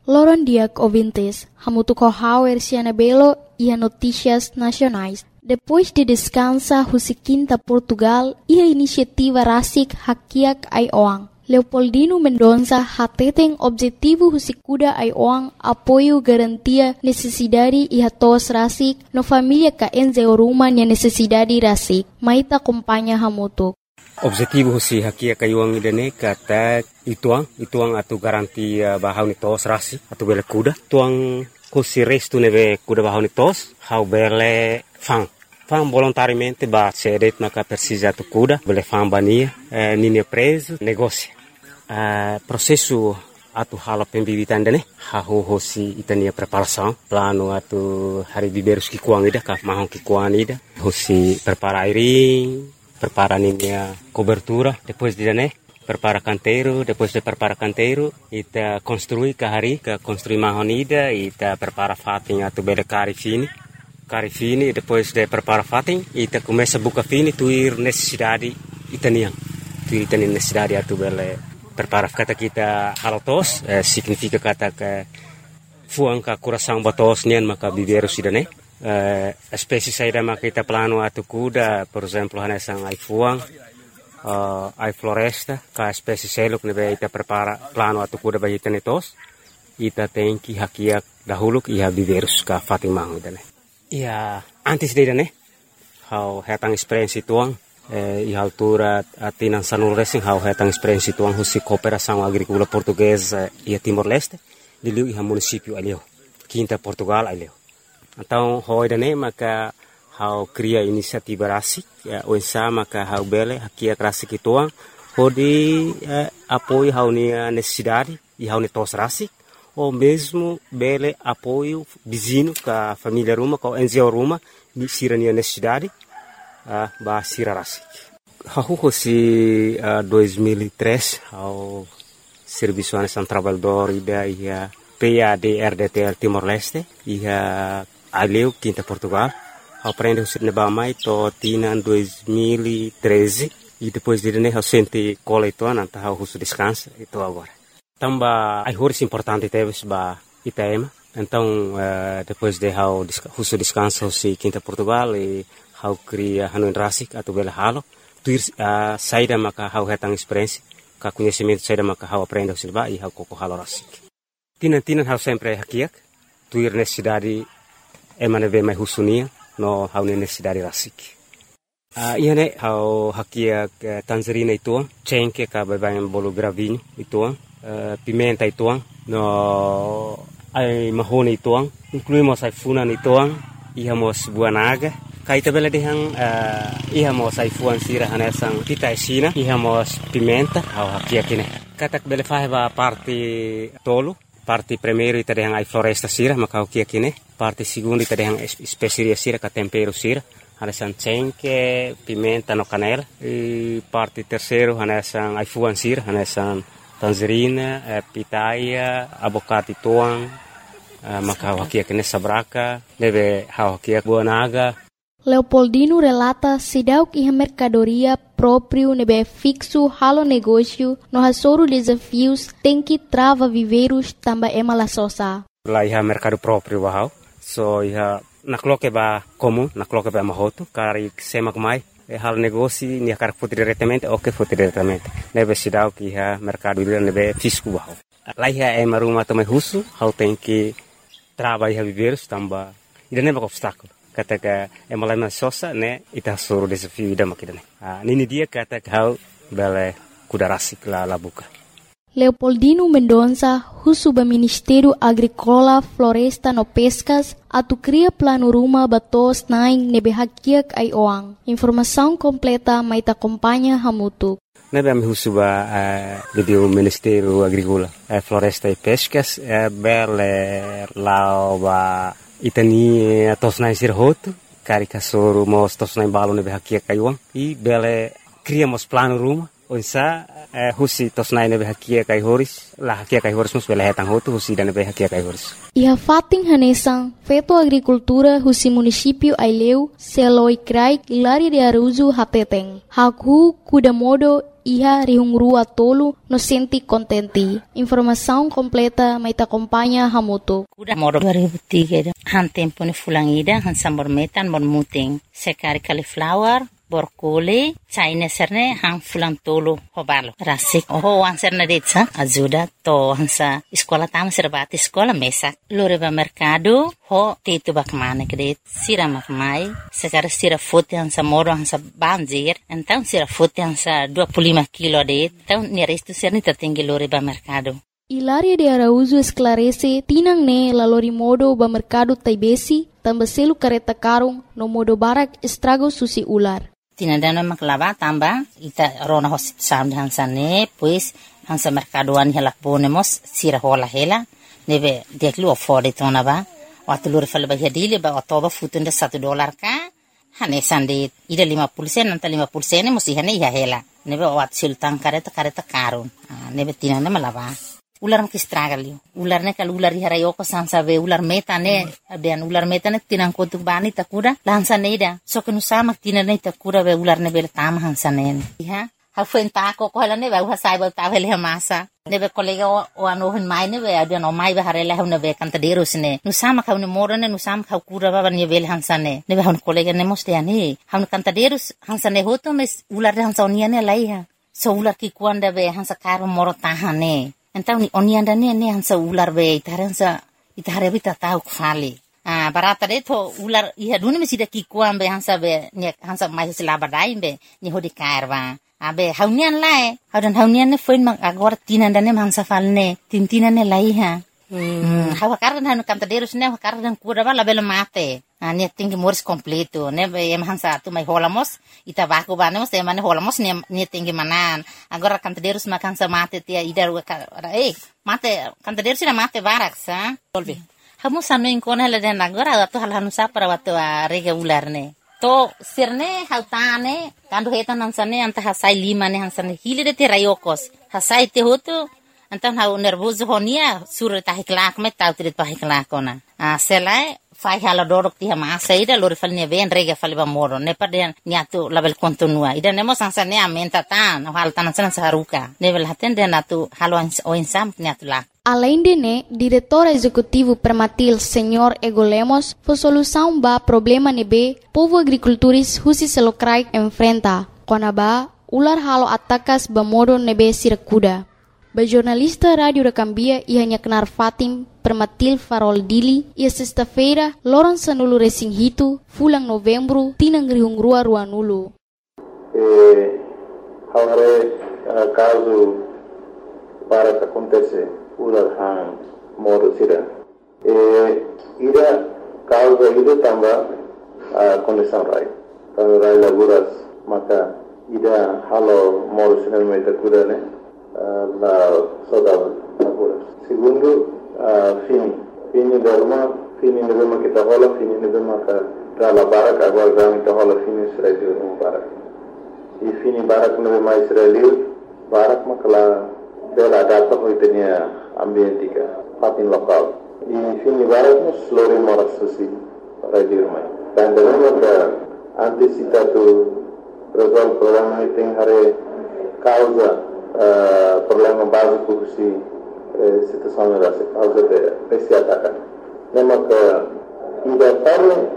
Loron Diak ouvintes, hamutuco hauer Cianabelo e a notícias nacionais. Depois de descansa Husiquinta Portugal e a iniciativa Rasik Hakiak Aioang. Leopoldino Mendonça hateten objetivo Husikuda Aioang apoio garantia necessidade e hatos Rasik no família ka enze oruma nia necessidade Rasik. Maita acompanha hamutuk. Objetivo husi hakia kayuang idane kata ituang atau garanti bahau ni tos rasi atau bele kuda tuang husi restu neve kuda bahau ni tos hau bele fang volontariamente ba cedet maka persija tu kuda bele fang bania nini preso negócio processo atau hala pembibitan dane hau husi itania preparação plano atau hari biberus ki kuang ida ka mahong ki kuang ida husi prepara airing prepara ninia cobertura, depois de né, prepara canteiro, depois de prepara canteiro, ita construir kahari, ka construir mahonida, ita prepara fating atau bele kari fini, depois de prepara fating, ita começa buka fini, tuir necessidade itaniang, tuir itani necessidade atau bele prepara kata kita halotos, significa kata ke fuang ka coração batos nian maka biberu sidane. Espécie saída makita plano atu kuda, por exemplo, hanesang ai fuang, ai floresta, ka espécie seluk nebe ita prepara plano atu kuda bagi tenetos, ita tenki hakiak dahuluk iha biberus ka fatimang idane. Ia antes de idane, hau hetang experiência tuang, iha altura atinan sanul racing hau hetang experiência tuang husi cooperação agrícola portuguesa ia Timor-Leste, diliu iha município alio, Quinta Portugal alio. Então, hoidane maka hau cria inisiativa rasik, oinsa maka hau bele hakia rasik ituang, hodi apoio hau nia necessidade e hau netos rasik, ou mesmo bele apoio vizinho ka família ruma, ka NGO ruma, sira nia necessidade, ba sira rasik. Hau hosi 2003, hau Serviço Nacional Trabalhador ida ia PADRDTL Timor-Leste, ia aleu Quinta Portugal, aprende o cinema mais to tina 2013 e depois de né o sente cola itu nanta o russo descansa itu agora. Tamba ai horas importante teve ba Itaema. Então depois de o russo descansa o Quinta Portugal e hau cria hanu rasik atau bela halo tuir saída maka hau hetang experiência ka conhecimento saída maka hau aprende o cinema e hau koko halo rasik. Tina hau sempre hakiak tuir necessidade emane ve mai husunia no hau necessidade rasik. Iane hau hakia tangerina ituang, cengke ka babayan bolo gravinho ituang, pimenta ituang, no ai mahone ituang, incluímos ai funan ituang, ihamos buanaga, kaita bela dehang ihamos ai fuan sira hanesang pita esina, ihamos pimenta hau hakia kine. Katak bele faheba parte tolo, parte primeiro ita dehang ai floresta sira maka hakia kine. Parte segundo ita dehang especiaria sira ka tempero sira, hanesan cengke, pimenta no canela. E parte terceiro hanesan ai fuan sira, hanesan tangerina, pitaia, abocate tuang, maka hakia kene sabraka, deve hakia buanaga. Leopoldino relata sidauk iha mercadoria próprio nebe fixo halo negócio no hasoro desafios tem que trava viveiros tamba emala sosa. Lá iha mercado próprio bahau. So iha nakloke ba comum, nakloke ba mahoto, kari semak mai, hal negócio ni akar foto diretamente, ok foto diretamente. Nebe sidau que iha mercado ila nebe fisco bahau. Lá iha maruma também russo, hal tem que trava iha viveiros tamba, ida nebe obstáculo. Kata ka emalama sosa ne ita soro desafio ida makidane. Nini dia kata hau bele kuda rasik la buka. Leopoldino Mendonça, Husuba Ministério Agrícola, Floresta no Pescas, atu cria plano ruma batos naing nebe hakiak Aioang. Informação completa maita acompanha hamutuk. Nebe ami Husuba do Ministério Agrícola, Floresta e Pescas, bele lauba itani tosnai sirhoto, kari kasoro mos tosnai balo nebe hakiak Aioang. E bele criamos plano ruma. Onsa husi tosnai nebe hakia kai horis la hakia kai horis mus bela hetang hotu husi dan nebe hakia kai horis. Iha fating hanesang feto agricultura husi município Aileu seloi krai Hilari de Aruzu hateteng. Haku kuda modo iha rihungrua tolu no senti kontenti. Informação completa mai ta acompanha hamutu. Kuda modo 2003 han tempo ni fulangida han sambor metan bon muting sekari cauliflower borkole China serne han fulang tolo hobalo rasik ho anserne detsa ajuda to hansa sekolah tama serbati sekolah mesak loreba mercado ho tetu bakmane kredit sira makmai sekar sira fote hansa moro hansa banjir então sira fote hansa 25 kilo det então ni resto serni tertinggi loreba mercado. Hilaria de Araújo esclarece tinang ne lalori modo ba mercado taibesi tambah selu kareta karung no modo barak estrago susi ular. Tinadana maklava tamba ita rona hosit sound hansane pues hansa mercadoan hela ponemos sira hola hela neve deklu afford tona ba watulur fal ba hadile ba otoba futunda $1 ka hane sande ida 50% nanta 50% musi hane ya hela neve wat sultan kareta karun neve tinana malava ular makistragalio ular ne kal ular hara yoko sansa ve ular meta ne abian ular meta ne tinang kotuk bani takura lansa neida so kenu sama tinane takura ve ular ne bel tam hansa ne ha ha fen ta ko hala ne va sai ba ta vele masa ne be kolega o ano hen mai ne ve abian o mai ba harela hune ve kantaderos ne nu sama ka ne morane nu sama ka kura ba ne vel hansa ne be hon kolega ne moste ani han kantaderos hansa ne hoto mes ular hansa oniane laiha so ular ki kuanda ve hansa karo moro tahane. Então ni onianda ne hansa ular be itare bita tau khali barata de to ular iha duni mesida ki kuam be hansa be ne hansa mai sila badai be ni hodi karwa abe haunian lae haunian ne foin mang agora tinanda ne hansa falne tintina ne laiha hawa kardan hanu kantaderos ne hawa kardan kura bala bela mate ne tinggi moris completo ne em hansa tu mai holamos ita baku banemos te mane holamos ne tinggi manan agora kantaderos makan sa mate tia idar mate kantaderos na mate barak sa tolbe hamu sanu inkona la den agora atu hal hanu sa para watu rega ular ne to sirne hautane kandu hetan hansane anta hasai lima ne hansane hilide te rayokos hasai te hotu Então hau nervoso honia sura tahiklak me tau trit pahiklak ona. Selai fai hala dorok ti hama saida lori falnya ven rega faliba moro ne paden niatu label kontinua. Ida nemo sansane amenta tan hal tanan saharuka. Nevel haten den atu halo oinsam niatu lak. Além de né, diretor executivo permatil Senhor Ego Lemos, foi solução ba problema nebe povo agricultores husi selokrai enfrenta. Konaba ular halo atakas ba modo nebe sirakuda. Ba jornalista Rádio da Cambia ia Knar Fatim permatil Farol Dili ia sexta-feira loron sanulu resinghito fulang novembro tinang rihungrua ruanulu. Hare caso para que acontece ular han modo sira. Ida causa ida tamba condição rai. Kalau rai laguras maka ida halo modo sira meta kudane. La saudade agora. Segundo, fini derma kita rola, fini derma ka la barak agora gami kita rola fini Israel no barak. E fini barak no mais Israel, barak makala bela data hoitenia ambientika, fatin lokal. E fini barak no slori moras susi radio mai. Dan derma ka antisipatu resolve problema iting hare causa problema básico si situação era causa de esse ataque. Lembra que ida para